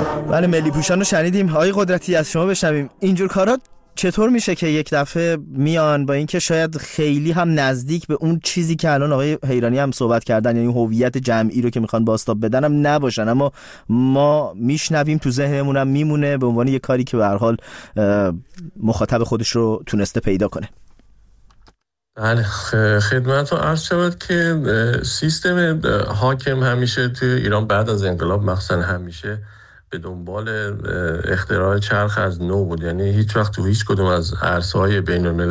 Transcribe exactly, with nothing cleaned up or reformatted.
بله، ملی پوشان رو شنیدیم. آقای قدرتی از شما بشنویم اینجور کارا چطور میشه که یک دفعه میان با اینکه شاید خیلی هم نزدیک به اون چیزی که الان آقای حیرانی هم صحبت کردن، یعنی هویت جمعی رو که میخوان بازتاب بدن هم نباشن، اما ما میشنویم تو ذهنمون هم میمونه به عنوان یک کاری که به هر حال مخاطب خودش رو تونسته پیدا کنه. بله، خدمت رو عرض شود که سیستم حاکم همیشه توی ایران بعد از انقلاب مخصوصا همیشه به دنبال اختراع چرخ از نو بود. یعنی هیچ وقت تو هیچ کدوم از عرصه‌های بین‌المللی